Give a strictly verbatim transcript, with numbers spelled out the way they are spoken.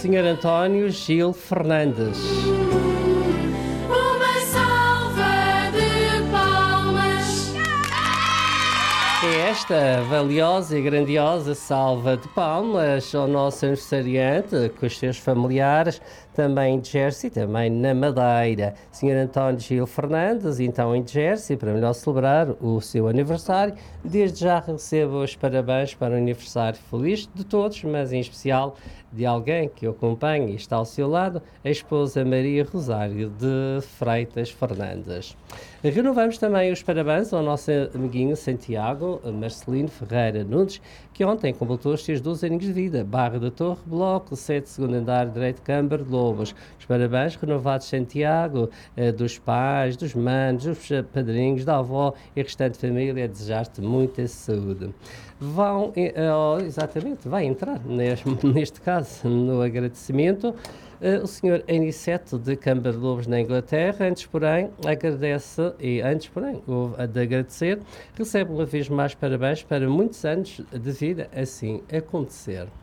senhor António Gil Fernandes. Uma salva de palmas. É esta valiosa e grandiosa salva de palmas ao nosso aniversariante, com os seus familiares, também de Jersey, também na Madeira. senhor António Gil Fernandes, então em Jersey, para melhor celebrar o seu aniversário. Desde já recebo os parabéns para o aniversário feliz de todos, mas em especial de alguém que o acompanha e está ao seu lado, a esposa Maria Rosário de Freitas Fernandes. Renovamos também os parabéns ao nosso amiguinho Santiago Marcelino Ferreira Nunes, que ontem completou os seus doze anos de vida. Barra da Torre, Bloco sete, segundo andar, direito, Câmara de Lobos. Os parabéns renovados, Santiago, eh, dos pais, dos manos, dos padrinhos, da avó e restante família, a desejar-te muita saúde. Vão, eh, oh, exatamente, vai entrar neste, neste caso no agradecimento Uh, o senhor Aniceto de Câmara de Lobos, na Inglaterra. Antes, porém, agradece, e antes, porém, o, a de agradecer, recebe uma vez mais parabéns para muitos anos de vida, assim acontecer.